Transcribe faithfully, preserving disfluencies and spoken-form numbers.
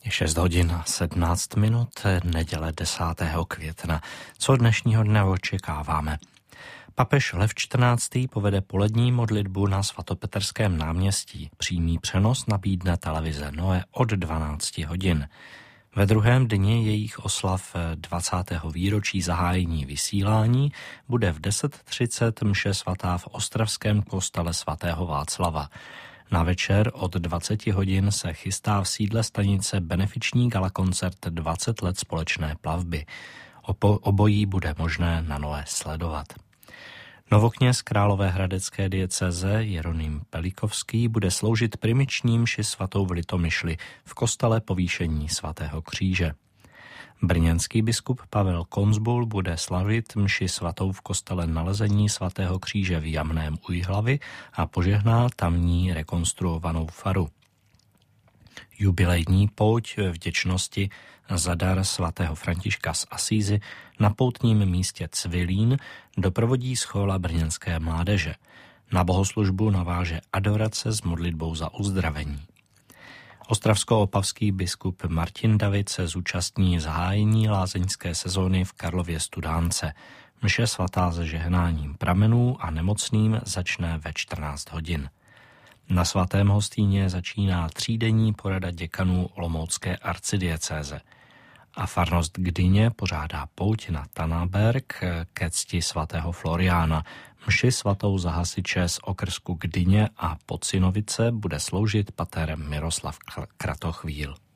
Je šest hodin a sedmnáct minut, neděle desátého května. Co dnešního dne očekáváme? Papež Lev čtrnáctý povede polední modlitbu na svatopetrském náměstí. Přímý přenos nabídne televize Noe od dvanácti hodin. Ve druhém dni jejich oslav dvacátého výročí zahájení vysílání bude v deset třicet mše svatá v ostravském kostele svatého Václava. Na večer od dvaceti hodin se chystá v sídle stanice benefiční galakoncert dvacet let společné plavby. Opo- obojí bude možné na Noe sledovat. Novokněz královéhradecké diecéze Jeroným Pelikovský bude sloužit primiční mši svatou v Litomyšli v kostele Povýšení svatého kříže. Brněnský biskup Pavel Konzbul bude slavit mši svatou v kostele Nalezení svatého kříže v Jamném u Jihlavy a požehná tamní rekonstruovanou faru. Jubilejní pouť vděčnosti za dar svatého Františka z Asízy na poutním místě Cvilín doprovodí schola brněnské mládeže. Na bohoslužbu naváže adorace s modlitbou za uzdravení. Ostravsko-opavský biskup Martin David se zúčastní zahájení lázeňské sezóny v Karlově Studánce. Mše svatá se žehnáním pramenů a nemocným začne ve čtrnáct hodin. Na svatém Hostýně začíná třídenní porada děkanů olomoucké arcidiecéze. A farnost Gdyně pořádá pouť na Tanaberg ke cti svatého Floriána. Mši svatou za hasiče z okrsku Gdyně a Pocinovice bude sloužit pater Miroslav Kratochvíl.